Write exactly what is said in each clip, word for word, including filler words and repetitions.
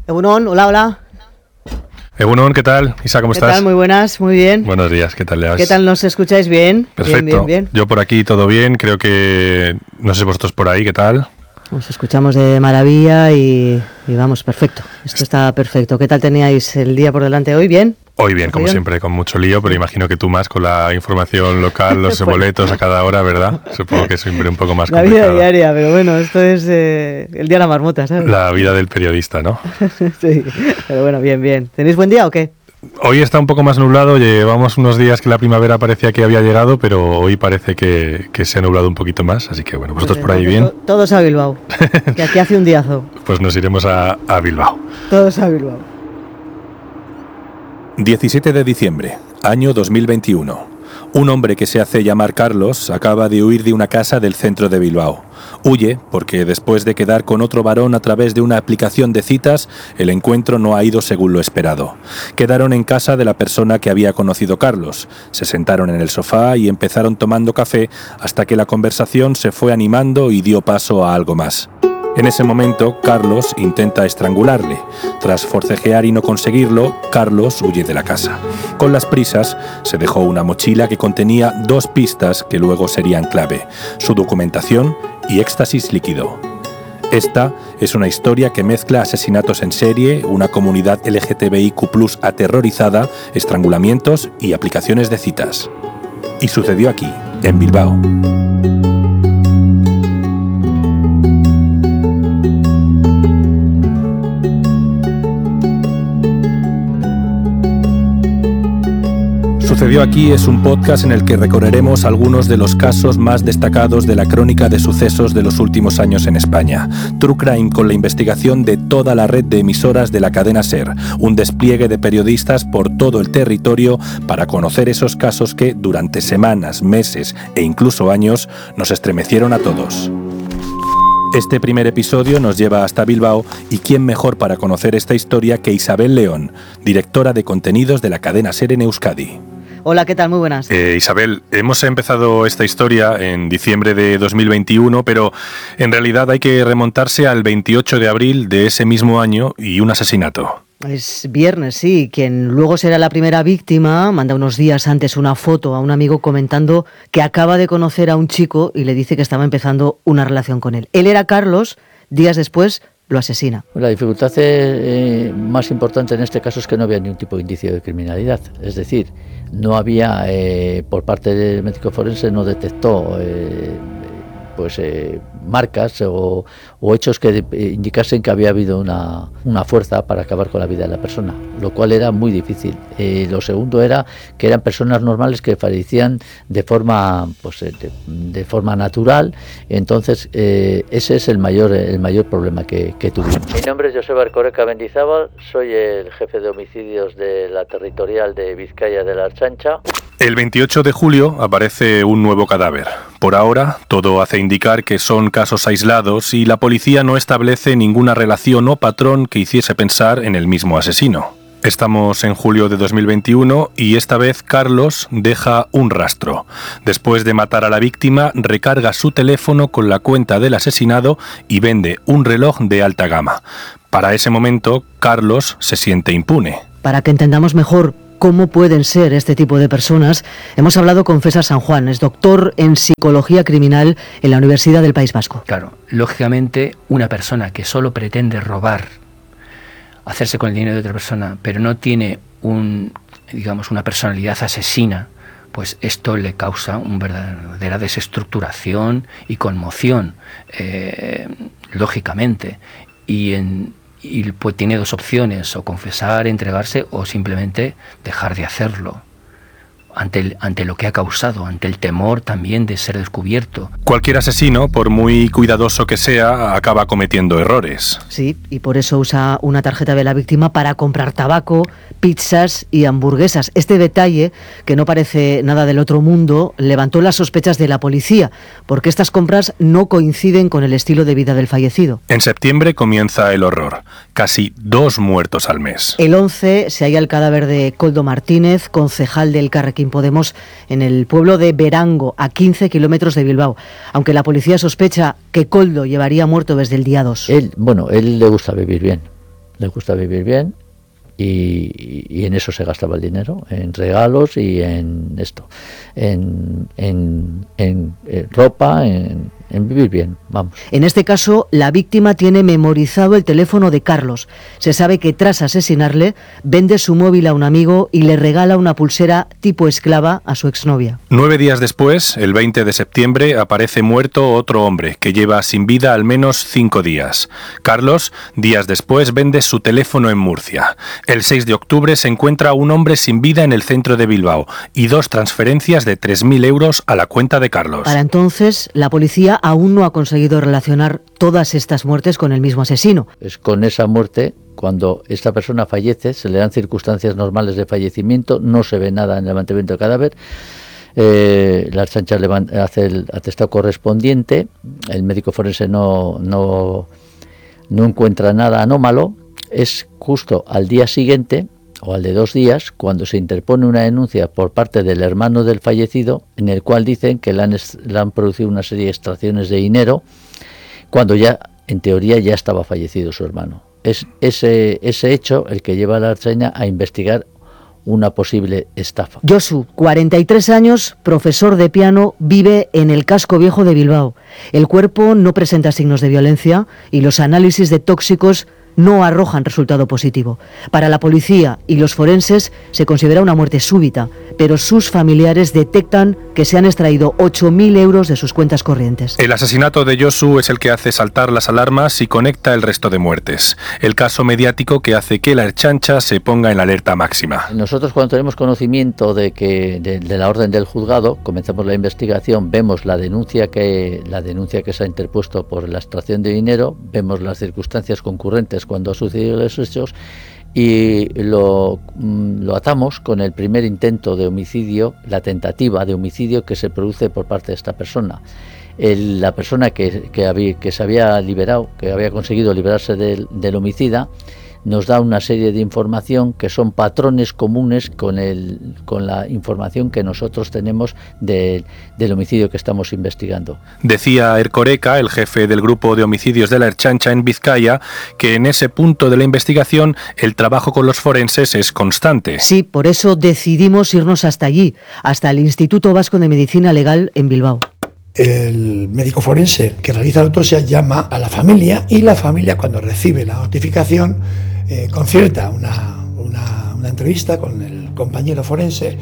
Egunon, hola, hola. Egunon, ¿qué tal? Isa, ¿cómo ¿Qué estás? tal? Muy buenas, muy bien. Buenos días, ¿qué tal, Leas? ¿Qué tal nos escucháis? ¿Bien? Perfecto. Bien, bien, bien. Yo por aquí todo bien, creo que... No sé vosotros por ahí, ¿qué tal? Nos escuchamos de maravilla y, y vamos, perfecto. Esto está perfecto. ¿Qué tal teníais el día por delante hoy? ¿Bien? Hoy bien, como siempre, con mucho lío, pero imagino que tú más con la información local, los Bueno. boletos a cada hora, ¿verdad? Supongo que es siempre un poco más La complicado. vida diaria, pero bueno, esto es eh, el día de la marmota, ¿sabes? La vida del periodista, ¿no? Sí, pero bueno, bien, bien. ¿Tenéis buen día o qué? Hoy está un poco más nublado, llevamos unos días que la primavera parecía que había llegado, pero hoy parece que, que se ha nublado un poquito más, así que bueno, vosotros Pues por ahí entonces, bien. to- Todos a Bilbao, que aquí hace un diazo. Pues nos iremos a, a Bilbao. Todos a Bilbao. diecisiete de diciembre, año dos mil veintiuno. Un hombre que se hace llamar Carlos acaba de huir de una casa del centro de Bilbao. Huye porque después de quedar con otro varón a través de una aplicación de citas, el encuentro no ha ido según lo esperado. Quedaron en casa de la persona que había conocido Carlos. Se sentaron en el sofá y empezaron tomando café hasta que la conversación se fue animando y dio paso a algo más. En ese momento, Carlos intenta estrangularle. Tras forcejear y no conseguirlo, Carlos huye de la casa. Con las prisas, se dejó una mochila que contenía dos pistas que luego serían clave: su documentación y éxtasis líquido. Esta es una historia que mezcla asesinatos en serie, una comunidad L G T B I Q plus aterrorizada, estrangulamientos y aplicaciones de citas. Y sucedió aquí, en Bilbao. Sucedió aquí es un podcast en el que recorreremos algunos de los casos más destacados de la crónica de sucesos de los últimos años en España. True Crime con la investigación de toda la red de emisoras de la cadena SER, un despliegue de periodistas por todo el territorio para conocer esos casos que durante semanas, meses e incluso años nos estremecieron a todos. Este primer episodio nos lleva hasta Bilbao y quién mejor para conocer esta historia que Isabel León, directora de contenidos de la cadena SER en Euskadi. Hola, ¿qué tal? Muy buenas. Eh, Isabel, hemos empezado esta historia en diciembre de dos mil veintiuno, pero en realidad hay que remontarse al veintiocho de abril de ese mismo año y un asesinato. Es viernes, sí. Quien luego será la primera víctima manda unos días antes una foto a un amigo comentando que acaba de conocer a un chico y le dice que estaba empezando una relación con él. Él era Carlos, días después lo asesina. La dificultad eh, más importante en este caso es que no había ningún tipo de indicio de criminalidad. Es decir, no había, eh, por parte del médico forense, no detectó eh, pues eh, marcas o, o hechos que de, indicasen que había habido una, una fuerza para acabar con la vida de la persona, lo cual era muy difícil. Eh, lo segundo era que eran personas normales que fallecían de forma pues de, de forma natural. Entonces eh, ese es el mayor el mayor problema que, que tuvimos. Mi nombre es Joseba Erkoreka Mendizábal, soy el jefe de homicidios de la territorial de Vizcaya de la Ertzaintza. El veintiocho de julio aparece un nuevo cadáver. Por ahora, todo hace indicar que son casos aislados y la policía no establece ninguna relación o patrón que hiciese pensar en el mismo asesino. Estamos en julio de dos mil veintiuno y esta vez Carlos deja un rastro. Después de matar a la víctima, recarga su teléfono con la cuenta del asesinado y vende un reloj de alta gama. Para ese momento, Carlos se siente impune. Para que entendamos mejor cómo pueden ser este tipo de personas, hemos hablado con César San Juan, es doctor en psicología criminal en la Universidad del País Vasco. Claro, lógicamente una persona que solo pretende robar, hacerse con el dinero de otra persona, pero no tiene un, digamos, una personalidad asesina, pues esto le causa una verdadera desestructuración y conmoción, eh, lógicamente, y en y pues tiene dos opciones: o confesar, entregarse, o simplemente dejar de hacerlo ante el, ante lo que ha causado, ante el temor también de ser descubierto. Cualquier asesino, por muy cuidadoso que sea, acaba cometiendo errores. Sí, y por eso usa una tarjeta de la víctima para comprar tabaco, pizzas y hamburguesas. Este detalle, que no parece nada del otro mundo, levantó las sospechas de la policía, porque estas compras no coinciden con el estilo de vida del fallecido. En septiembre comienza el horror. Casi dos muertos al mes. El once se halla el cadáver de Koldo Martínez, concejal del Carrequín Podemos, en el pueblo de Berango, a quince kilómetros de Bilbao. Aunque la policía sospecha que Koldo llevaría muerto desde el día dos. Él, bueno, él le gusta vivir bien. le gusta vivir bien y, y en eso se gastaba el dinero, en regalos y en esto, en, en, en, en ropa, en, en vivir bien, vamos. En este caso, la víctima tiene memorizado el teléfono de Carlos. Se sabe que tras asesinarle, vende su móvil a un amigo y le regala una pulsera tipo esclava a su exnovia. Nueve días después, el veinte de septiembre, aparece muerto otro hombre que lleva sin vida al menos cinco días. Carlos, días después, vende su teléfono en Murcia. El seis de octubre se encuentra un hombre sin vida en el centro de Bilbao y dos transferencias de tres mil euros a la cuenta de Carlos. Para entonces, la policía aún no ha conseguido relacionar todas estas muertes con el mismo asesino. Es con esa muerte, cuando esta persona fallece, se le dan circunstancias normales de fallecimiento, no se ve nada en el levantamiento de cadáver, eh, la Ertzaintza hace el atestado correspondiente, el médico forense no, no, no encuentra nada anómalo, es justo al día siguiente o al de dos días, cuando se interpone una denuncia por parte del hermano del fallecido, en el cual dicen que le han, le han producido una serie de extracciones de dinero, cuando ya, en teoría, ya estaba fallecido su hermano. Es ese, ese hecho el que lleva a la Ertzaintza a investigar una posible estafa. Josu, cuarenta y tres años, profesor de piano, vive en el casco viejo de Bilbao. El cuerpo no presenta signos de violencia y los análisis de tóxicos no arrojan resultado positivo. Para la policía y los forenses se considera una muerte súbita, pero sus familiares detectan que se han extraído ocho mil euros de sus cuentas corrientes. El asesinato de Josu es el que hace saltar las alarmas y conecta el resto de muertes. El caso mediático que hace que la Ertzaintza se ponga en alerta máxima. Nosotros, cuando tenemos conocimiento de que de, de la orden del juzgado, comenzamos la investigación, vemos la denuncia que la denuncia que se ha interpuesto por la extracción de dinero, vemos las circunstancias concurrentes cuando ha sucedido los hechos y lo, lo atamos con el primer intento de homicidio, la tentativa de homicidio que se produce por parte de esta persona. El, la persona que, que, había, que se había liberado, que había conseguido liberarse del, del homicida, nos da una serie de información que son patrones comunes con, el, con la información que nosotros tenemos de, del homicidio que estamos investigando. Decía Erkoreka, el jefe del grupo de homicidios de la Ertzaintza en Vizcaya, que en ese punto de la investigación el trabajo con los forenses es constante. Sí, por eso decidimos irnos hasta allí, hasta el Instituto Vasco de Medicina Legal en Bilbao. El médico forense que realiza la autopsia llama a la familia y la familia, cuando recibe la notificación, eh, concierta una, una, una entrevista con el compañero forense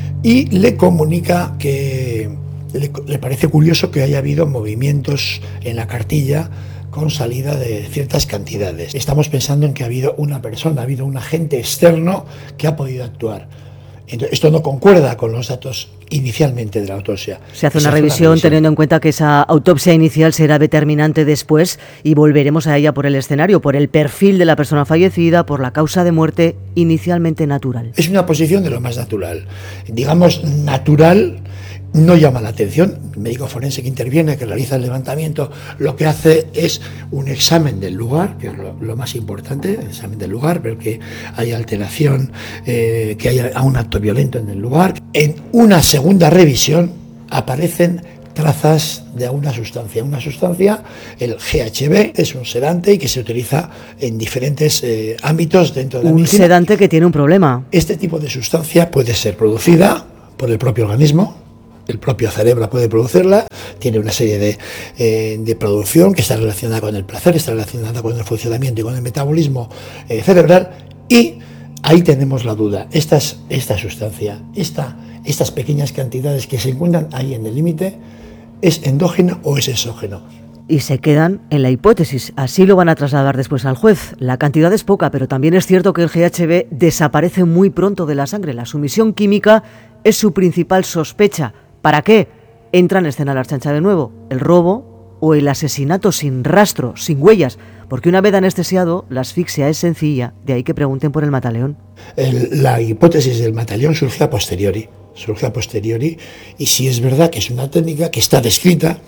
y le comunica que le, le parece curioso que haya habido movimientos en la cartilla con salida de ciertas cantidades. Estamos pensando en que ha habido una persona, ha habido un agente externo que ha podido actuar. Entonces, esto no concuerda con los datos inicialmente de la autopsia. Se hace una, revisión, una revisión teniendo en cuenta que esa autopsia inicial será determinante después y volveremos a ella por el escenario, por el perfil de la persona fallecida, por la causa de muerte inicialmente natural. Es una posición de lo más natural. Digamos, natural no llama la atención. El médico forense que interviene, que realiza el levantamiento, lo que hace es un examen del lugar, que es lo, lo más importante, el examen del lugar, ver que haya alteración, eh, que haya un acto violento en el lugar. En una segunda revisión aparecen trazas de una sustancia. Una sustancia, el G H B, es un sedante y que se utiliza en diferentes eh, ámbitos dentro de la medicina. Un sedante que tiene un problema. Este tipo de sustancia puede ser producida por el propio organismo. El propio cerebro puede producirla, tiene una serie de, eh, de producción que está relacionada con el placer, está relacionada con el funcionamiento y con el metabolismo eh, cerebral, y ahí tenemos la duda. Esta, esta sustancia, esta, estas pequeñas cantidades que se encuentran ahí en el límite, ¿es endógeno o es exógeno? Y se quedan en la hipótesis. Así lo van a trasladar después al juez. La cantidad es poca, pero también es cierto que el G H B desaparece muy pronto de la sangre. La sumisión química es su principal sospecha. ¿Para qué? Entra en escena la Ertzaintza de nuevo, el robo o el asesinato sin rastro, sin huellas, porque una vez anestesiado, la asfixia es sencilla, de ahí que pregunten por el mataleón. El, la hipótesis del mataleón surge a posteriori, surge a posteriori, y sí es verdad que es una técnica que está descrita,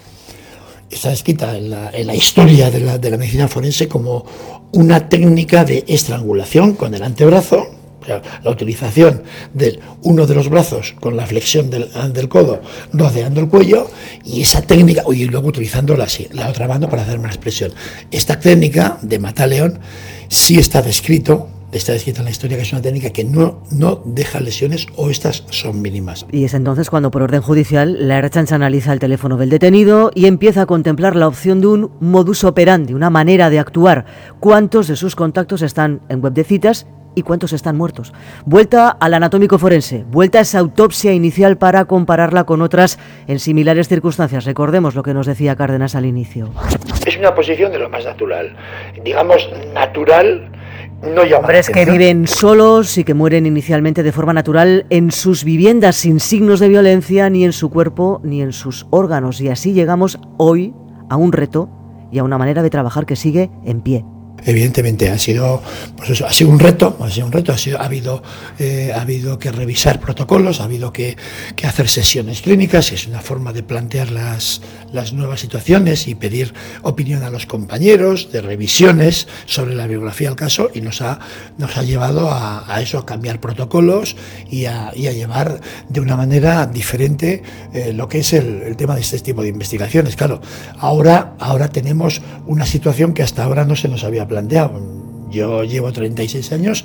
está descrita en la, en la historia de la, de la medicina forense como una técnica de estrangulación con el antebrazo, O sea, la utilización de uno de los brazos con la flexión del, del codo rodeando el cuello y esa técnica, y luego utilizando la, la otra mano para hacer una expresión. Esta técnica de mataleón sí está descrito, está descrito en la historia que es una técnica que no, no deja lesiones o estas son mínimas. Y es entonces cuando por orden judicial la Ertzaintza analiza el teléfono del detenido y empieza a contemplar la opción de un modus operandi, una manera de actuar. ¿Cuántos de sus contactos están en web de citas y cuántos están muertos? Vuelta al anatómico forense, vuelta a esa autopsia inicial para compararla con otras en similares circunstancias. Recordemos lo que nos decía Cárdenas al inicio. Es una posición de lo más natural, digamos natural. No llama Hombres que viven solos y que mueren inicialmente de forma natural en sus viviendas sin signos de violencia ni en su cuerpo ni en sus órganos. Y así llegamos hoy a un reto y a una manera de trabajar que sigue en pie. Evidentemente ha sido, pues eso, ha sido un reto, ha sido un reto, ha sido, ha habido, eh, ha habido que revisar protocolos, ha habido que, que hacer sesiones clínicas, es una forma de plantear las, las nuevas situaciones y pedir opinión a los compañeros de revisiones sobre la biografía del caso, y nos ha, nos ha llevado a, a eso, a cambiar protocolos y a, y a llevar de una manera diferente eh, lo que es el, el tema de este tipo de investigaciones. Claro, ahora, ahora tenemos una situación que hasta ahora no se nos había planteado. Yo llevo treinta y seis años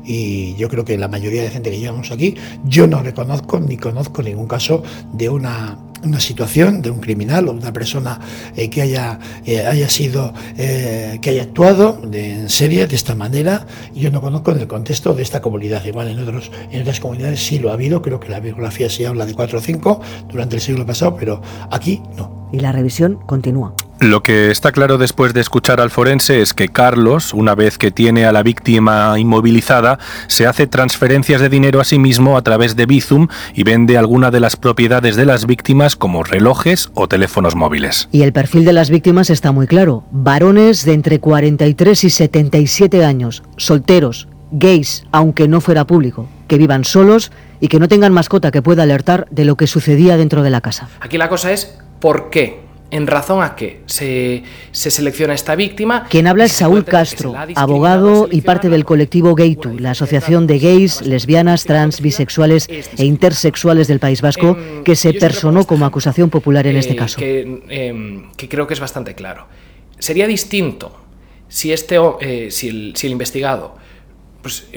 y yo creo que la mayoría de gente que llevamos aquí, yo no reconozco ni conozco ningún caso de una, una situación de un criminal o una persona eh, que haya, eh, haya sido, eh, que haya actuado de, en serie de esta manera. Yo no conozco en el contexto de esta comunidad. Igual en, otros, en otras comunidades sí lo ha habido, creo que la biografía sí habla de cuatro o cinco durante el siglo pasado, pero aquí no. Y la revisión continúa. Lo que está claro después de escuchar al forense es que Carlos, una vez que tiene a la víctima inmovilizada, se hace transferencias de dinero a sí mismo a través de Bizum y vende alguna de las propiedades de las víctimas como relojes o teléfonos móviles. Y el perfil de las víctimas está muy claro. Varones de entre cuarenta y tres y setenta y siete años, solteros, gays, aunque no fuera público, que vivan solos y que no tengan mascota que pueda alertar de lo que sucedía dentro de la casa. Aquí la cosa es ¿por qué? ¿En razón a qué se, se selecciona esta víctima? Quien habla es Saúl Castro, abogado y parte del colectivo Gaytu, la asociación de gays, lesbianas, trans, bisexuales e intersexuales del País Vasco, que se personó como acusación popular en este caso. Que, eh, que creo que es bastante claro. Sería distinto si, este, eh, si, el, si el investigado, pues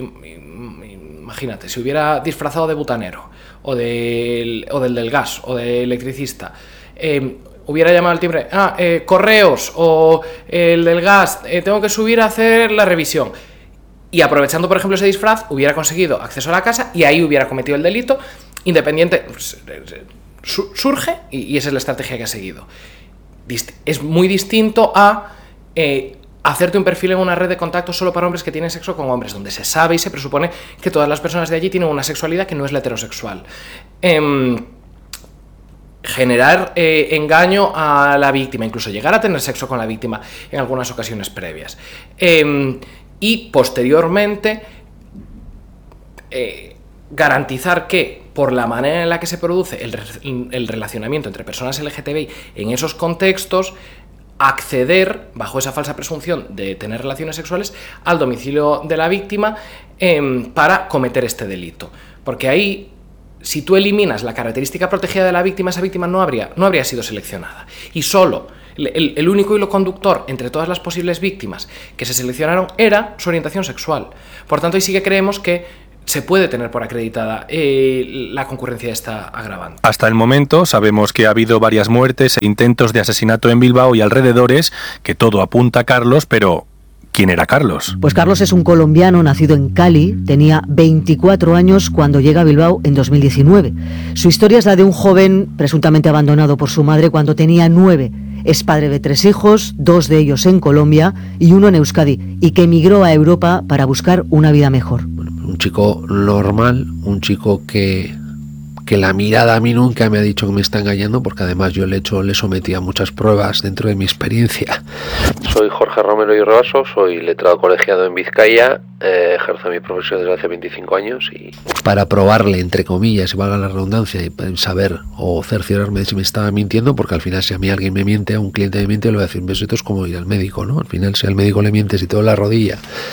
imagínate, se hubiera disfrazado de butanero, o del, o del del gas, o de electricista, eh, hubiera llamado al timbre, ah, eh, correos, o eh, el del gas, eh, tengo que subir a hacer la revisión. Y aprovechando, por ejemplo, ese disfraz, hubiera conseguido acceso a la casa y ahí hubiera cometido el delito, independiente, pues, surge y, y esa es la estrategia que ha seguido. Dist- es muy distinto a eh, hacerte un perfil en una red de contactos solo para hombres que tienen sexo con hombres, donde se sabe y se presupone que todas las personas de allí tienen una sexualidad que no es la heterosexual. Eh, generar eh, engaño a la víctima, incluso llegar a tener sexo con la víctima en algunas ocasiones previas. Eh, y posteriormente eh, garantizar que, por la manera en la que se produce el, el relacionamiento entre personas L G T B I en esos contextos, acceder, bajo esa falsa presunción de tener relaciones sexuales, al domicilio de la víctima eh, para cometer este delito. Porque ahí, si tú eliminas la característica protegida de la víctima, esa víctima no habría, no habría sido seleccionada. Y solo el, el único hilo conductor entre todas las posibles víctimas que se seleccionaron era su orientación sexual. Por tanto, ahí sí que creemos que se puede tener por acreditada eh, la concurrencia de esta agravante. Hasta el momento sabemos que ha habido varias muertes e intentos de asesinato en Bilbao y alrededores, que todo apunta a Carlos, pero ¿quién era Carlos? Pues Carlos es un colombiano nacido en Cali, tenía veinticuatro años cuando llega a Bilbao en dos mil diecinueve. Su historia es la de un joven presuntamente abandonado por su madre cuando tenía nueve. Es padre de tres hijos, dos de ellos en Colombia y uno en Euskadi, y que emigró a Europa para buscar una vida mejor. Un chico normal, un chico que, que la mirada a mí nunca me ha dicho que me está engañando, porque además yo le, he hecho, le sometí a muchas pruebas dentro de mi experiencia. Soy Jorge Romero y Roaso, soy letrado colegiado en Vizcaya, eh, ejerzo mi profesión desde hace veinticinco años y para probarle, entre comillas, y valga la redundancia, y saber o cerciorarme de si me estaba mintiendo, porque al final si a mí alguien me miente, a un cliente me miente, le voy a decir, ves, esto es como ir al médico, ¿no? Al final si al médico le mientes y te duele la rodilla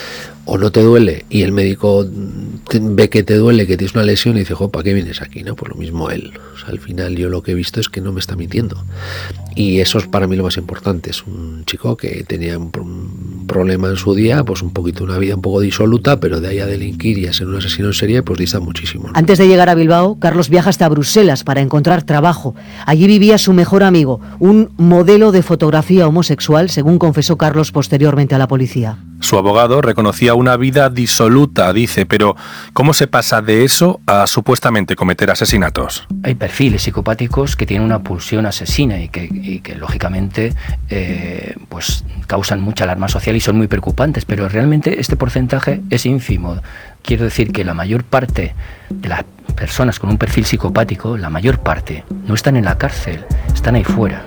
o no te duele y el médico te, ve que te duele, que tienes una lesión y dice, jo, ¿para qué vienes aquí? ¿No? Pues lo mismo él. O sea, al final yo lo que he visto es que no me está mintiendo. Y eso es para mí lo más importante. Es un chico que tenía un, un problema en su día, pues un poquito, una vida un poco disoluta, pero de ahí a delinquir y a ser un asesino en serie, pues dista muchísimo, ¿no? Antes de llegar a Bilbao, Carlos viaja hasta Bruselas para encontrar trabajo. Allí vivía su mejor amigo, un modelo de fotografía homosexual, según confesó Carlos posteriormente a la policía. Su abogado reconocía una vida disoluta, dice, pero ¿cómo se pasa de eso a supuestamente cometer asesinatos? Hay perfiles psicopáticos que tienen una pulsión asesina y que, y que lógicamente eh, pues causan mucha alarma social y son muy preocupantes, pero realmente este porcentaje es ínfimo. Quiero decir que la mayor parte de las personas con un perfil psicopático, la mayor parte, no están en la cárcel, están ahí fuera.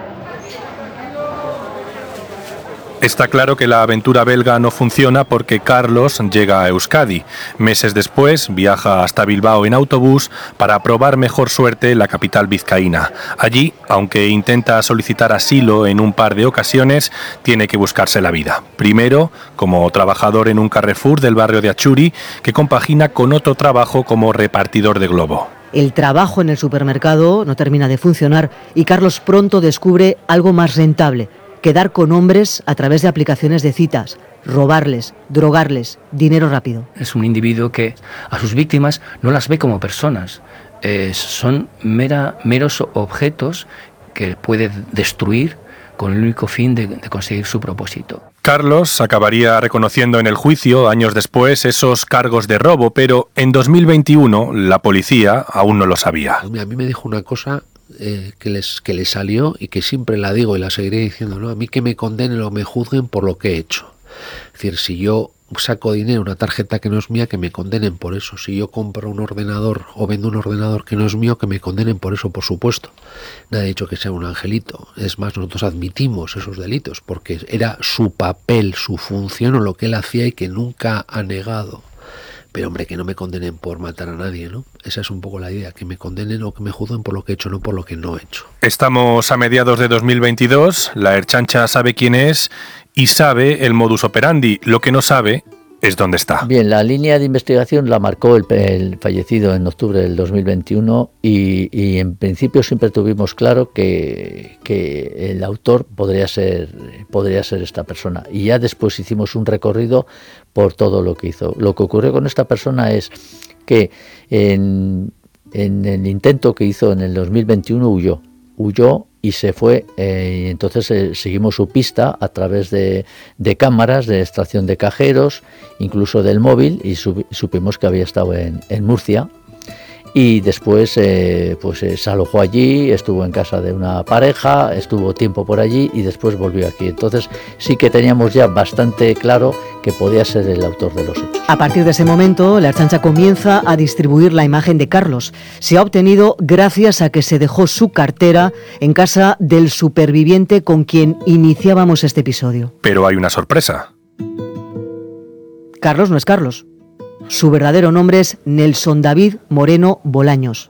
Está claro que la aventura belga no funciona porque Carlos llega a Euskadi. Meses después viaja hasta Bilbao en autobús para probar mejor suerte en la capital vizcaína. Allí, aunque intenta solicitar asilo en un par de ocasiones, tiene que buscarse la vida. Primero, como trabajador en un Carrefour del barrio de Achuri, que compagina con otro trabajo como repartidor de globo. El trabajo en el supermercado no termina de funcionar y Carlos pronto descubre algo más rentable: quedar con hombres a través de aplicaciones de citas, robarles, drogarles, dinero rápido. Es un individuo que a sus víctimas no las ve como personas, eh, son mera, meros objetos que puede destruir con el único fin de, de conseguir su propósito. Carlos acabaría reconociendo en el juicio, años después, esos cargos de robo, pero en dos mil veintiuno la policía aún no lo sabía. A mí me dijo una cosa Eh, que les que les salió y que siempre la digo y la seguiré diciendo, ¿no? A mí que me condenen o me juzguen por lo que he hecho. Es decir, si yo saco dinero, una tarjeta que no es mía, que me condenen por eso. Si yo compro un ordenador o vendo un ordenador que no es mío, que me condenen por eso, por supuesto. Nadie ha dicho que sea un angelito. Es más, nosotros admitimos esos delitos porque era su papel, su función o lo que él hacía y que nunca ha negado. Pero hombre, que no me condenen por matar a nadie, ¿no? Esa es un poco la idea, que me condenen o que me juzguen por lo que he hecho, no por lo que no he hecho. Estamos a mediados de dos mil veintidós, la Ertzaintza sabe quién es y sabe el modus operandi. Lo que no sabe es dónde está. Bien, la línea de investigación la marcó el, el fallecido en octubre del dos mil veintiuno y, y en principio siempre tuvimos claro que, que el autor podría ser, podría ser esta persona. Y ya después hicimos un recorrido por todo lo que hizo. Lo que ocurrió con esta persona es que en, en el intento que hizo en el dos mil veintiuno huyó. huyó y se fue, eh, y entonces eh, seguimos su pista a través de, de cámaras de extracción de cajeros, incluso del móvil, y sub, supimos que había estado en, en Murcia, y después eh, pues eh, se alojó allí, estuvo en casa de una pareja, estuvo tiempo por allí y después volvió aquí. Entonces sí que teníamos ya bastante claro que podía ser el autor de los hechos. A partir de ese momento, la Ertzaintza comienza a distribuir la imagen de Carlos. Se ha obtenido gracias a que se dejó su cartera en casa del superviviente con quien iniciábamos este episodio. Pero hay una sorpresa. Carlos no es Carlos. Su verdadero nombre es Nelson David Moreno Bolaños.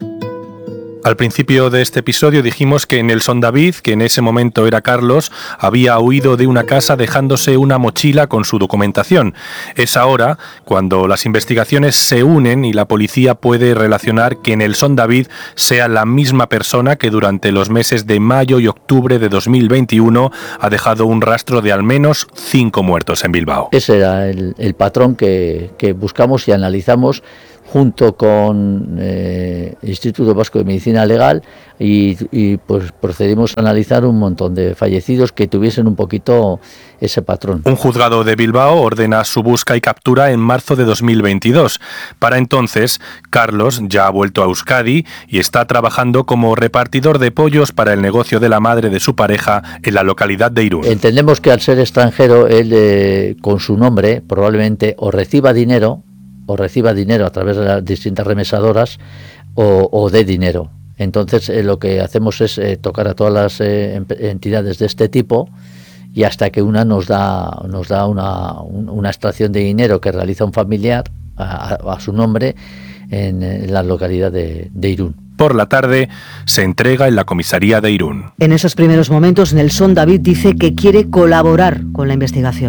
Al principio de este episodio dijimos que Nelson David, que en ese momento era Carlos, había huido de una casa dejándose una mochila con su documentación. Es ahora cuando las investigaciones se unen y la policía puede relacionar que Nelson David sea la misma persona que durante los meses de mayo y octubre de dos mil veintiuno ha dejado un rastro de al menos cinco muertos en Bilbao. Ese era el, el patrón que, que buscamos y analizamos junto con eh, el Instituto Vasco de Medicina Legal y, y pues procedimos a analizar un montón de fallecidos que tuviesen un poquito ese patrón. Un juzgado de Bilbao ordena su busca y captura en marzo de dos mil veintidós. Para entonces, Carlos ya ha vuelto a Euskadi y está trabajando como repartidor de pollos para el negocio de la madre de su pareja en la localidad de Irún. Entendemos que al ser extranjero, él eh, con su nombre probablemente o reciba dinero o reciba dinero a través de las distintas remesadoras o, o de dinero. Entonces eh, lo que hacemos es eh, tocar a todas las eh, entidades de este tipo y hasta que una nos da nos da una, una extracción de dinero que realiza un familiar a, a su nombre en, en la localidad de, de Irún. Por la tarde se entrega en la comisaría de Irún. En esos primeros momentos, Nelson David dice que quiere colaborar con la investigación.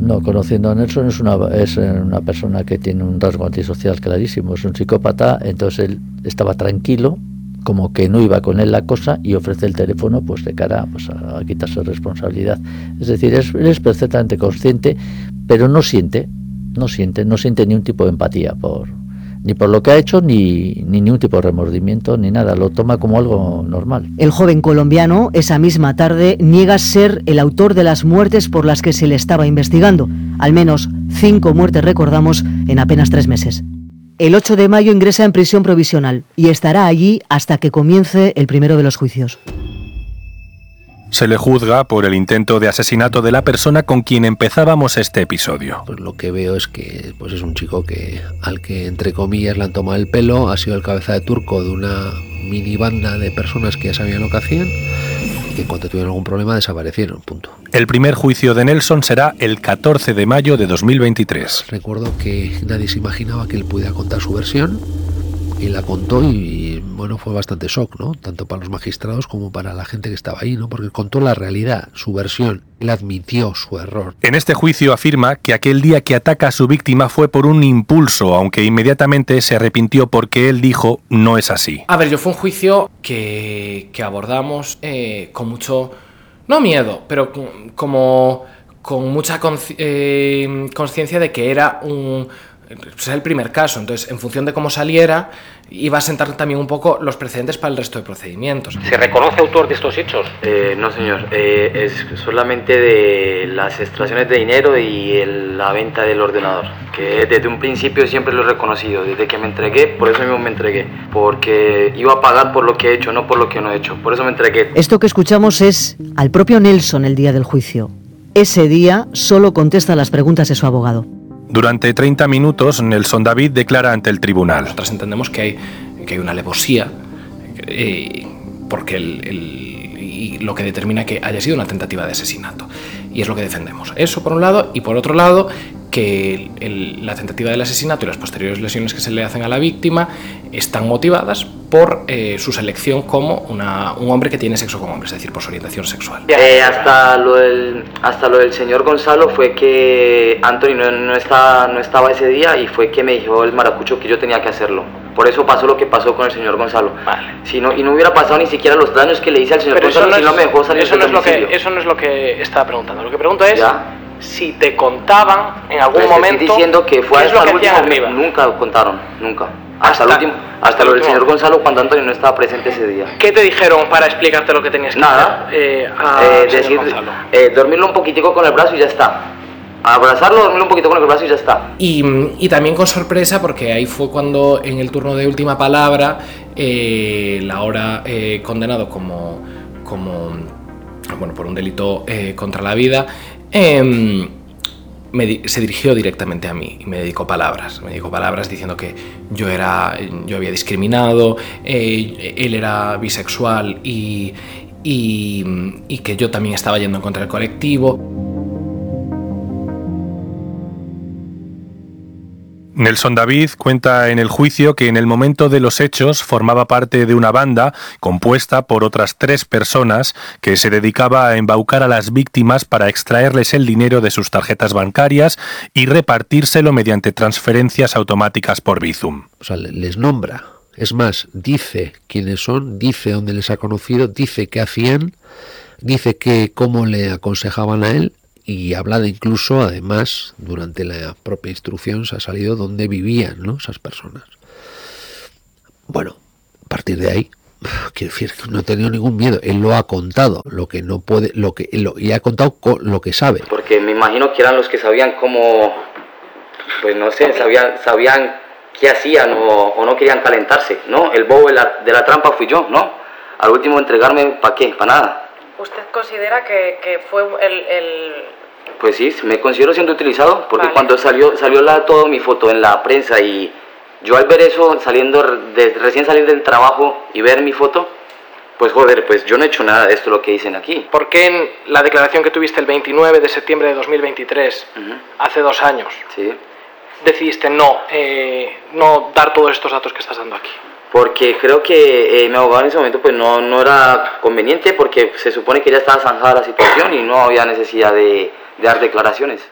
No, conociendo a Nelson es una, es una persona que tiene un rasgo antisocial clarísimo, es un psicópata, entonces él estaba tranquilo, como que no iba con él la cosa, y ofrece el teléfono pues de cara pues, a, a quitarse responsabilidad. Es decir, es, él es perfectamente consciente, pero no siente, no siente, no siente ni un tipo de empatía por ni por lo que ha hecho, ni, ni ningún tipo de remordimiento, ni nada, lo toma como algo normal. El joven colombiano, esa misma tarde, niega ser el autor de las muertes por las que se le estaba investigando. Al menos cinco muertes, recordamos, en apenas tres meses. El ocho de mayo ingresa en prisión provisional y estará allí hasta que comience el primero de los juicios. Se le juzga por el intento de asesinato de la persona con quien empezábamos este episodio. Pues lo que veo es que pues es un chico que al que entre comillas le han tomado el pelo, ha sido el cabeza de turco de una mini banda de personas que ya sabían lo que hacían y que en cuanto tuvieron algún problema desaparecieron, punto. El primer juicio de Nelson será el catorce de mayo de dos mil veintitrés. Recuerdo que nadie se imaginaba que él pudiera contar su versión. Y la contó y, bueno, fue bastante shock, ¿no? Tanto para los magistrados como para la gente que estaba ahí, ¿no? Porque contó la realidad, su versión. Él admitió su error. En este juicio afirma que aquel día que ataca a su víctima fue por un impulso, aunque inmediatamente se arrepintió porque él dijo no es así. A ver, yo fue un juicio que, que abordamos eh, con mucho, no miedo, pero como con mucha consci- eh, conciencia de que era un... es el primer caso, entonces en función de cómo saliera iba a sentar también un poco los precedentes para el resto de procedimientos. ¿Se reconoce autor de estos hechos? Eh, no señor, eh, es solamente de las extracciones de dinero y el, la venta del ordenador, que desde un principio siempre lo he reconocido, desde que me entregué, por eso mismo me entregué, porque iba a pagar por lo que he hecho, no por lo que no he hecho, por eso me entregué. Esto que escuchamos es al propio Nelson el día del juicio. Ese día solo contesta las preguntas de su abogado. Durante treinta minutos, Nelson David declara ante el tribunal. Nosotros entendemos que hay, que hay una alevosía, eh, porque el, el, y lo que determina que haya sido una tentativa de asesinato. Y es lo que defendemos. Eso por un lado, y por otro lado, que el, el, la tentativa del asesinato y las posteriores lesiones que se le hacen a la víctima están motivadas por eh, su selección como una, un hombre que tiene sexo con hombres, es decir, por su orientación sexual. Eh, hasta, lo del, hasta lo del señor Gonzalo fue que Anthony no, no, estaba, no estaba ese día y fue que me dijo el maracucho que yo tenía que hacerlo. Por eso pasó lo que pasó con el señor Gonzalo. Vale. Si no, y no hubiera pasado ni siquiera los daños que le hice al señor Pero Gonzalo no si es, no me dejó salir eso del no es lo domicilio. que Eso no es lo que estaba preguntando. Lo que pregunto es ya. si te contaban en algún pues momento. Estoy diciendo que fue hasta el último. Arriba. Nunca contaron, nunca. Hasta, hasta el último, hasta, hasta lo del señor Gonzalo cuando Antonio no estaba presente ese día. ¿Qué te dijeron para explicarte lo que tenías que Nada. hacer? Eh, a eh, decir, eh, dormirlo un poquitico con el brazo y ya está. Abrazarlo, dormirlo un poquito con el brazo y ya está. Y, y también con sorpresa, porque ahí fue cuando en el turno de última palabra, eh, la ahora eh, condenado como, como, bueno, por un delito eh, contra la vida, eh, me di- se dirigió directamente a mí y me dedicó palabras, me dedicó palabras diciendo que yo era, yo había discriminado, eh, él era bisexual y, y, y que yo también estaba yendo en contra del colectivo. Nelson David cuenta en el juicio que en el momento de los hechos formaba parte de una banda compuesta por otras tres personas que se dedicaba a embaucar a las víctimas para extraerles el dinero de sus tarjetas bancarias y repartírselo mediante transferencias automáticas por Bizum. O sea, les nombra. Es más, dice quiénes son, dice dónde les ha conocido, dice qué hacían, dice que cómo le aconsejaban a él. Y habla de incluso, además, durante la propia instrucción se ha salido dónde vivían, ¿no?, esas personas. Bueno, a partir de ahí, quiero decir, no ha tenido ningún miedo. Él lo ha contado, lo que no puede, lo que lo, y ha contado con lo que sabe. Porque me imagino que eran los que sabían cómo, pues no sé, sabían, sabían qué hacían o, o no querían calentarse, ¿no? El bobo de la, de la trampa fui yo, ¿no? Al último entregarme, ¿para qué? Para nada. ¿Usted considera que, que fue el, el...? Pues sí, me considero siendo utilizado, porque vale. cuando salió salió la, toda mi foto en la prensa y yo al ver eso, saliendo de, recién salir del trabajo y ver mi foto, pues joder, pues yo no he hecho nada de esto lo que dicen aquí. ¿Por qué en la declaración que tuviste el veintinueve de septiembre de dos mil veintitrés, uh-huh. hace dos años, sí. decidiste no, eh, no dar todos estos datos que estás dando aquí? Porque creo que eh, mi abogado en ese momento pues no, no era conveniente, porque se supone que ya estaba zanjada la situación y no había necesidad de, de dar declaraciones.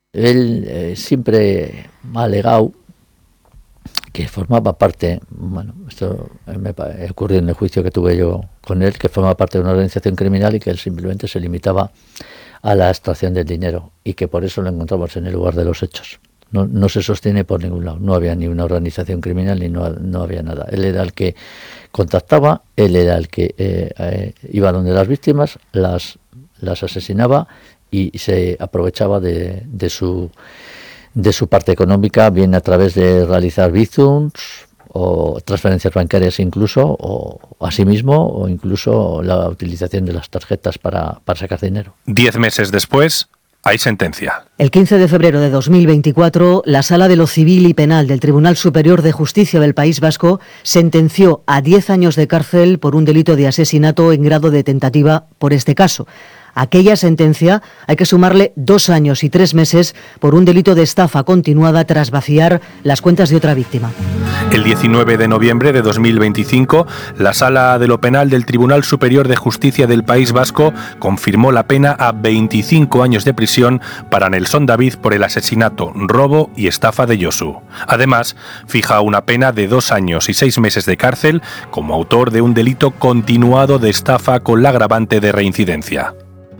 Él eh, siempre ha alegado que formaba parte, bueno, esto me ocurrió en el juicio que tuve yo con él, que formaba parte de una organización criminal y que él simplemente se limitaba a la extracción del dinero y que por eso lo encontramos en el lugar de los hechos. No, no se sostiene por ningún lado, no había ni una organización criminal ni no, no había nada. Él era el que contactaba, él era el que eh, eh, iba donde las víctimas, las, las asesinaba y se aprovechaba de, de su de su parte económica, bien a través de realizar bizums o transferencias bancarias incluso, o asimismo, o incluso la utilización de las tarjetas para, para sacar dinero. Diez meses después, hay sentencia. El quince de febrero de dos mil veinticuatro, la Sala de lo Civil y Penal del Tribunal Superior de Justicia del País Vasco sentenció a diez años de cárcel por un delito de asesinato en grado de tentativa por este caso. A aquella sentencia hay que sumarle dos años y tres meses por un delito de estafa continuada tras vaciar las cuentas de otra víctima. El diecinueve de noviembre de dos mil veinticinco, la Sala de lo Penal del Tribunal Superior de Justicia del País Vasco confirmó la pena a veinticinco años de prisión para Nelson David por el asesinato, robo y estafa de Josu. Además, fija una pena de dos años y seis meses de cárcel como autor de un delito continuado de estafa con la agravante de reincidencia.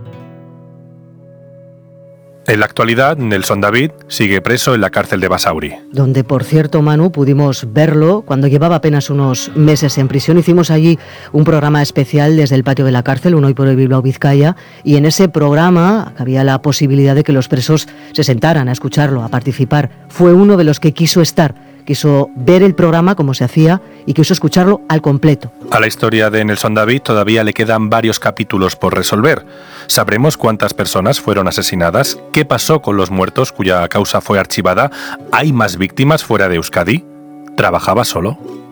En la actualidad, Nelson David sigue preso en la cárcel de Basauri. Donde, por cierto, Manu, pudimos verlo cuando llevaba apenas unos meses en prisión. Hicimos allí un programa especial desde el patio de la cárcel, un Hoy por Hoy Bilbao Vizcaya, y en ese programa había la posibilidad de que los presos se sentaran a escucharlo, a participar. Fue uno de los que quiso estar. Quiso ver el programa como se hacía y quiso escucharlo al completo. A la historia de Nelson David todavía le quedan varios capítulos por resolver. ¿Sabremos cuántas personas fueron asesinadas? ¿Qué pasó con los muertos cuya causa fue archivada? ¿Hay más víctimas fuera de Euskadi? ¿Trabajaba solo?